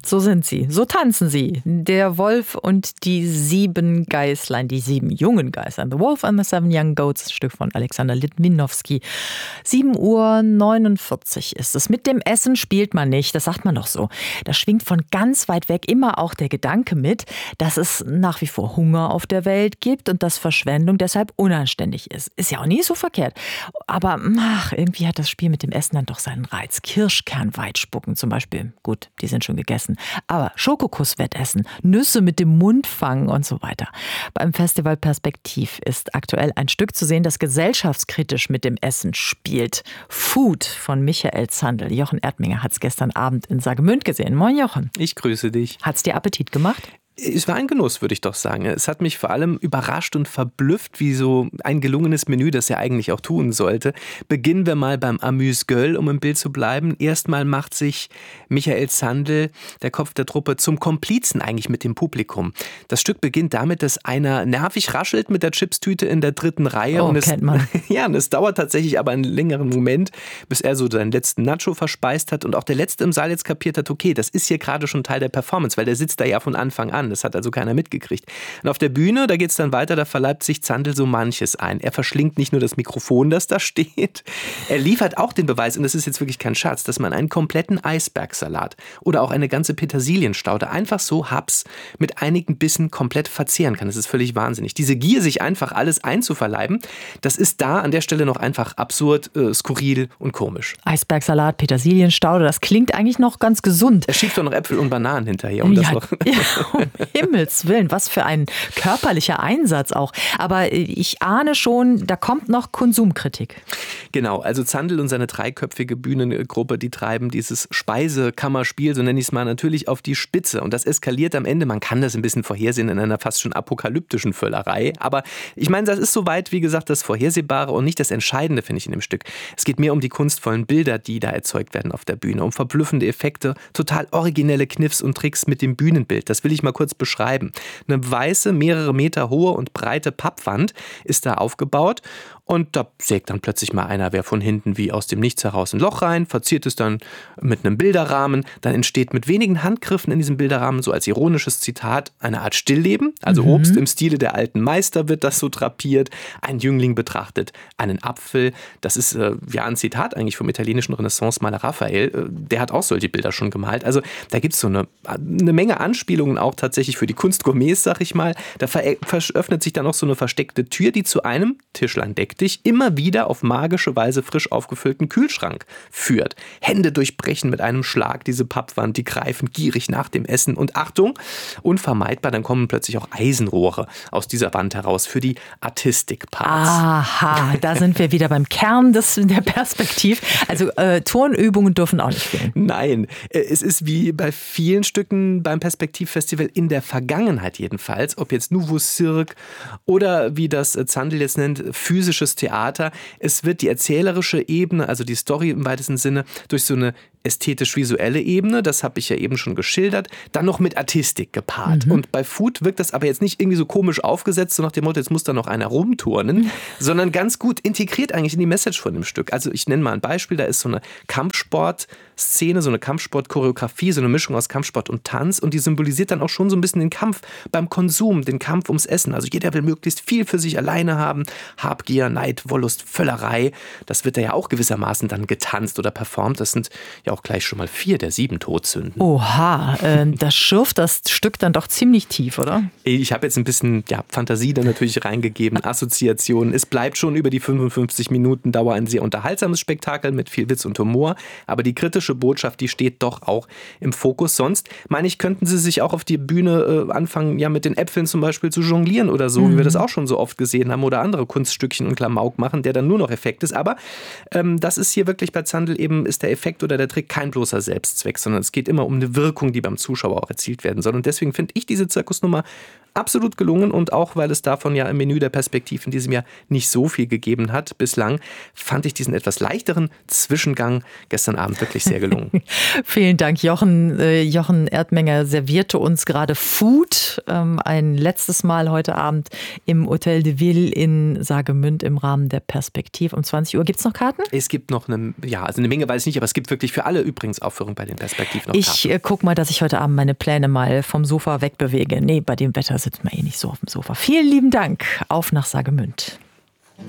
so sind sie, so tanzen sie. Der Wolf und die 7 Geißlein, die 7 jungen Geißlein. The Wolf and the 7 Young Goats, Stück von Alexander Litwinowski. 7:49 Uhr ist es. Mit dem Essen spielt man nicht, das sagt man doch so. Da schwingt von ganz weit weg immer auch der Gedanke mit, dass es nach wie vor Hunger auf der Welt gibt und dass Verschwendung deshalb unanständig ist. Ist ja auch nie so verkehrt. Aber irgendwie hat das Spiel mit dem Essen dann doch seinen Reiz. Kirschkernweit spucken zum Beispiel. Gut, die sind schon gegessen. Aber Schokokuss-Wettessen, Nüsse mit dem Mund fangen und so weiter. Beim Festival Perspektiv ist aktuell ein Stück zu sehen, das gesellschaftskritisch mit dem Essen spielt. Food von Michael Zandl. Jochen Erdminger hat es gestern Abend in Saargemünd gesehen. Moin Jochen. Ich grüße dich. Hat's dir Appetit gemacht? Es war ein Genuss, würde ich doch sagen. Es hat mich vor allem überrascht und verblüfft, wie so ein gelungenes Menü, das er eigentlich auch tun sollte. Beginnen wir mal beim Amüs-Gueule, um im Bild zu bleiben. Erstmal macht sich Michael Zandl, der Kopf der Truppe, zum Komplizen eigentlich mit dem Publikum. Das Stück beginnt damit, dass einer nervig raschelt mit der Chipstüte in der 3. Reihe. Oh, kennt man. Ja, und es dauert tatsächlich aber einen längeren Moment, bis er so seinen letzten Nacho verspeist hat und auch der Letzte im Saal jetzt kapiert hat, okay, das ist hier gerade schon Teil der Performance, weil der sitzt da ja von Anfang an. Das hat also keiner mitgekriegt. Und auf der Bühne, da geht es dann weiter, da verleibt sich Zandl so manches ein. Er verschlingt nicht nur das Mikrofon, das da steht, er liefert auch den Beweis, und das ist jetzt wirklich kein Scherz, dass man einen kompletten Eisbergsalat oder auch eine ganze Petersilienstaude einfach so haps mit einigen Bissen komplett verzehren kann. Das ist völlig wahnsinnig. Diese Gier, sich einfach alles einzuverleiben, das ist da an der Stelle noch einfach absurd, skurril und komisch. Eisbergsalat, Petersilienstaude, das klingt eigentlich noch ganz gesund. Er schiebt doch noch Äpfel und Bananen hinterher, um das noch... Um Himmels Willen, was für ein körperlicher Einsatz auch. Aber ich ahne schon, da kommt noch Konsumkritik. Genau, also Zandl und seine dreiköpfige Bühnengruppe, die treiben dieses Speisekammerspiel, so nenne ich es mal, natürlich auf die Spitze. Und das eskaliert am Ende, man kann das ein bisschen vorhersehen, in einer fast schon apokalyptischen Völlerei. Aber ich meine, das ist soweit, wie gesagt, das Vorhersehbare und nicht das Entscheidende, finde ich, in dem Stück. Es geht mehr um die kunstvollen Bilder, die da erzeugt werden auf der Bühne, um verblüffende Effekte, total originelle Kniffs und Tricks mit dem Bühnenbild. Das will ich mal kurz beschreiben. Eine weiße, mehrere Meter hohe und breite Pappwand ist da aufgebaut und da sägt dann plötzlich mal einer, wer von hinten wie aus dem Nichts heraus ein Loch rein, verziert es dann mit einem Bilderrahmen, dann entsteht mit wenigen Handgriffen in diesem Bilderrahmen so als ironisches Zitat eine Art Stillleben, also Obst im Stile der alten Meister wird das so drapiert, ein Jüngling betrachtet einen Apfel, das ist ja ein Zitat eigentlich vom italienischen Renaissance-Maler Raphael, der hat auch solche Bilder schon gemalt, also da gibt es so eine Menge Anspielungen auch tatsächlich für die Kunstgourmets, sag ich mal, da öffnet sich dann auch so eine versteckte Tür, die zu einem Tischlein deck dich immer wieder auf magische Weise frisch aufgefüllten Kühlschrank führt. Hände durchbrechen mit einem Schlag diese Pappwand, die greifen gierig nach dem Essen und Achtung, unvermeidbar, dann kommen plötzlich auch Eisenrohre aus dieser Wand heraus für die Artistik-Parts. Aha, da sind wir wieder beim Kern der Perspektiv. Also Turnübungen dürfen auch nicht fehlen. Nein, es ist wie bei vielen Stücken beim Perspektivfestival in der Vergangenheit jedenfalls, ob jetzt Nouveau Cirque oder wie das Zandl jetzt nennt, physisches Theater. Es wird die erzählerische Ebene, also die Story im weitesten Sinne, durch so eine ästhetisch-visuelle Ebene, das habe ich ja eben schon geschildert, dann noch mit Artistik gepaart. Und bei Food wirkt das aber jetzt nicht irgendwie so komisch aufgesetzt, so nach dem Motto, jetzt muss da noch einer rumturnen, sondern ganz gut integriert eigentlich in die Message von dem Stück. Also ich nenne mal ein Beispiel, da ist so eine Kampfsportszene, so eine Kampfsportchoreografie, so eine Mischung aus Kampfsport und Tanz und die symbolisiert dann auch schon so ein bisschen den Kampf beim Konsum, den Kampf ums Essen. Also jeder will möglichst viel für sich alleine haben, Habgier, Neid, Wollust, Völlerei, das wird da ja auch gewissermaßen dann getanzt oder performt. Das sind ja auch gleich schon mal 4 der 7 Todsünden. Oha, das schürft das Stück dann doch ziemlich tief, oder? Ich habe jetzt ein bisschen Fantasie da natürlich reingegeben, Assoziationen. Es bleibt schon über die 55 Minuten Dauer ein sehr unterhaltsames Spektakel mit viel Witz und Humor. Aber die kritische Botschaft, die steht doch auch im Fokus. Sonst, meine ich, könnten sie sich auch auf die Bühne anfangen, ja mit den Äpfeln zum Beispiel zu jonglieren oder so, wie wir das auch schon so oft gesehen haben, oder andere Kunststückchen und Klamauk machen, der dann nur noch Effekt ist. Aber das ist hier wirklich bei Zandl eben, ist der Effekt oder der Trick kein bloßer Selbstzweck, sondern es geht immer um eine Wirkung, die beim Zuschauer auch erzielt werden soll. Und deswegen finde ich diese Zirkusnummer absolut gelungen und auch, weil es davon ja im Menü der Perspektiv in diesem Jahr nicht so viel gegeben hat bislang, fand ich diesen etwas leichteren Zwischengang gestern Abend wirklich sehr gelungen. Vielen Dank, Jochen. Jochen Erdmenger servierte uns gerade Food ein letztes Mal heute Abend im Hotel de Ville in Saargemünd im Rahmen der Perspektiv. Um 20 Uhr. Gibt es noch Karten? Es gibt noch eine Menge weiß ich nicht, aber es gibt wirklich für alle übrigens Aufführungen bei den Perspektiv noch Karten. Ich gucke mal, dass ich heute Abend meine Pläne mal vom Sofa wegbewege. Nee, bei dem Wetter sitzt man eh nicht so auf dem Sofa. Vielen lieben Dank. Auf nach Saargemünd.